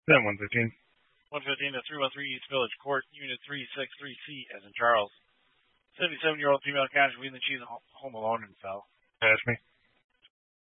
Then 115. 115 to 313 East Village Court, Unit 363C, as in Charles. 77-year-old female casualty in the Cheese home alone and fell. Ask me.